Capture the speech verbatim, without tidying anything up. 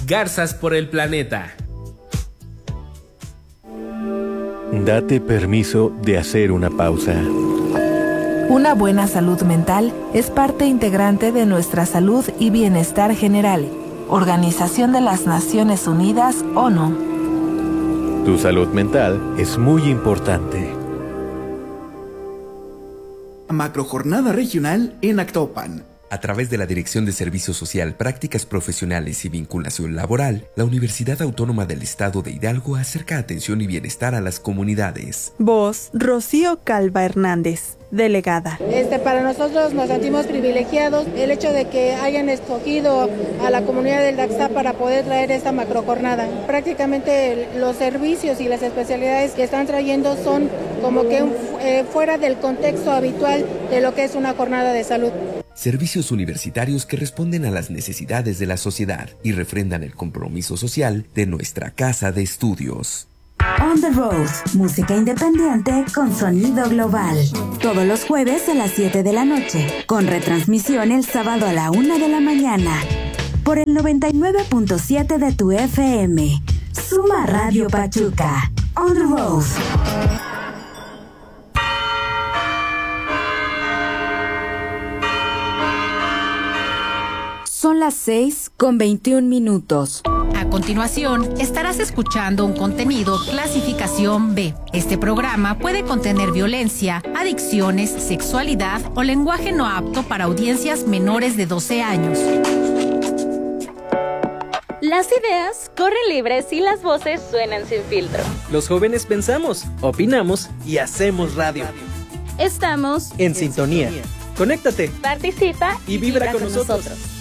Garzas por el planeta. Date permiso de hacer una pausa. Una buena salud mental es parte integrante de nuestra salud y bienestar general. Organización de las Naciones Unidas, ONU. Tu salud mental es muy importante. Macrojornada regional en Actopan. A través de la Dirección de Servicio Social, Prácticas Profesionales y Vinculación Laboral, la Universidad Autónoma del Estado de Hidalgo acerca atención y bienestar a las comunidades. Voz, Rocío Calva Hernández, delegada. Este, para nosotros nos sentimos privilegiados el hecho de que hayan escogido a la comunidad del Daxá para poder traer esta macrojornada. Prácticamente los servicios y las especialidades que están trayendo son como que eh, fuera del contexto habitual de lo que es una jornada de salud. Servicios universitarios que responden a las necesidades de la sociedad y refrendan el compromiso social de nuestra casa de estudios. On the Road, música independiente con sonido global. Todos los jueves a las siete de la noche, con retransmisión el sábado a la una de la mañana. Por el noventa y nueve punto siete de tu F M. Suma Radio Pachuca. On the Road. Son las seis con veintiún minutos. A continuación, estarás escuchando un contenido clasificación B. Este programa puede contener violencia, adicciones, sexualidad o lenguaje no apto para audiencias menores de doce años. Las ideas corren libres y las voces suenan sin filtro. Los jóvenes pensamos, opinamos y hacemos radio. Estamos en, en sintonía. sintonía. Conéctate, participa y vibra, vibra con, con nosotros. nosotros.